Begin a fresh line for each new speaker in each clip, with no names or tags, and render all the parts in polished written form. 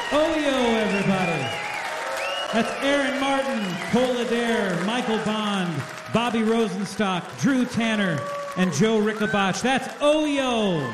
Oyo, everybody. That's Aaron Martin, Cole Adair, Michael Bond, Bobby Rosenstock, Drew Tanner, and Joe Rickabach. That's Oyo.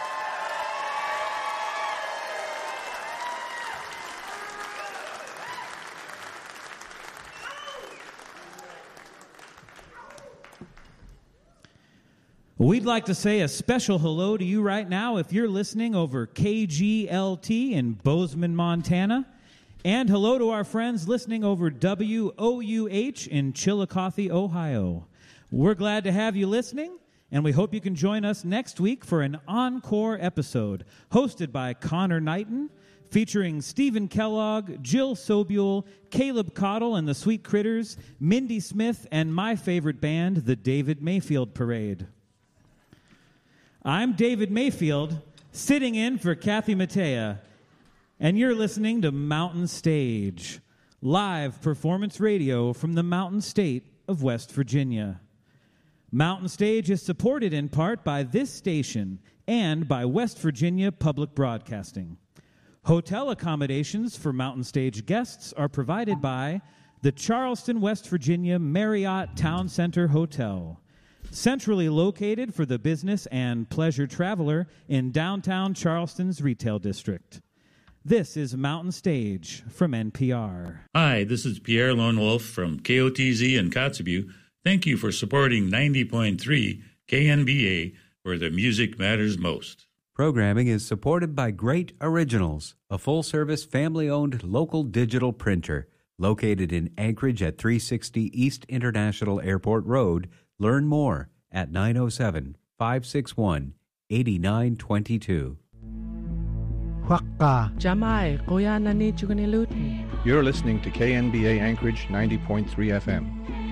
We'd like to say a special hello to you right now if you're listening over KGLT in Bozeman, Montana. And hello to our friends listening over WOUH in Chillicothe, Ohio. We're glad to have you listening, and we hope you can join us next week for an encore episode hosted by Connor Knighton, featuring Stephen Kellogg, Jill Sobule, Caleb Cottle and the Sweet Critters, Mindy Smith, and my favorite band, the David Mayfield Parade. I'm David Mayfield, sitting in for Kathy Mattea, and you're listening to Mountain Stage, live performance radio from the Mountain State of West Virginia. Mountain Stage is supported in part by this station and by West Virginia Public Broadcasting. Hotel accommodations for Mountain Stage guests are provided by the Charleston, West Virginia Marriott Town Center Hotel, centrally located for the business and pleasure traveler in downtown Charleston's retail district. This is Mountain Stage from NPR.
Hi, this is Pierre Lone Wolf from KOTZ in Kotzebue. Thank you for supporting 90.3 KNBA, where the music matters most.
Programming is supported by Great Originals, a full-service, family-owned local digital printer located in Anchorage at 360 East International Airport Road. Learn more at 907-561-8922.
Huakka.
Jamai, kuya na ni chuganilutin.
You're listening to KNBA Anchorage 90.3 FM.